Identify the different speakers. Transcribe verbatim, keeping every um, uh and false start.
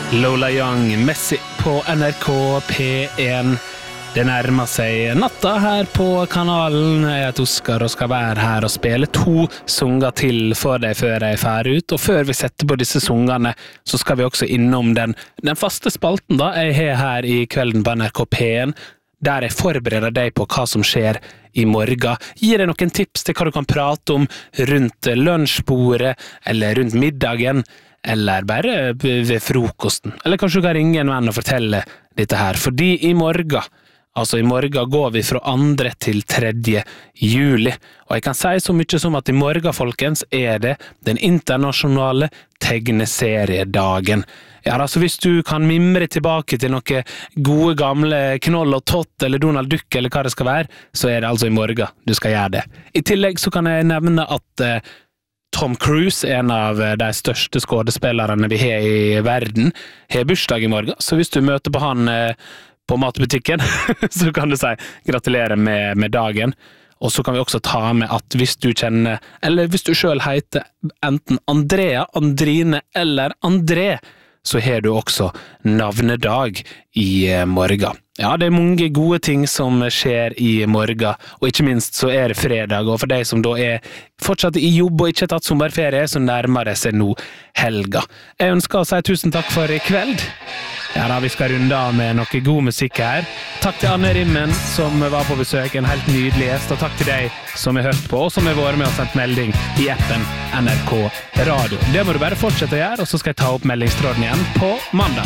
Speaker 1: Lola Young, Messi på N R K P en. Det nærmer seg natta her på kanalen. Jeg heter Oskar og skal være her og spille to sanger til for deg før jeg er ferdig ut. Og før vi setter på disse sangene, så skal vi også innom den, den faste spalten da jeg har her i kvelden på N R K P en, der jeg forbereder deg på hva som skjer i morgen. Gir deg noen tips til hva du kan prate om rundt lunsjbordet, eller rundt middagen, eller bare ved frokosten. Eller kanskje du kan ringe en venn og fortelle dette her. Fordi i morgen, altså i morgen går vi fra andre til tredje juli. Og jeg kan si så mye som at i morgen, folkens, er det den internasjonale tegneseriedagen. Ja, altså hvis du kan mimre tilbake til noen gode gamle Knoll og Tott eller Donald Duck eller hva det skal være, så er det altså i morgen du skal gjøre det. I tillegg så kan jeg nevne at eh, Tom Cruise, en av de største skådespillerne vi har i verden, har bursdag i morgen, så hvis du møter på han eh, på matbutikken, så kan du si gratulerer med, med dagen. Og så kan vi også ta med at hvis du kjenner, eller hvis du selv heter enten Andrea, Andrine eller André, så har du også navnedag i morgen. Ja, det er mange gode ting som skjer i morgen, og ikke minst så er det fredag, og for deg som da er fortsatt i jobb og ikke har tatt sommerferie, så nærmer det seg nå helga. Jeg ønsker å si tusen takk for i kveld. Ja da, vi skal runde av med noe god musikk her. Takk til Anne Rimmen som var på besøk, en helt nydelig gjest, og takk til deg som har hørt på, og som har vært med og sendt melding i appen N R K Radio. Det må du bare fortsette å gjøre, og så skal jeg ta opp meldingstråden igjen på mandag.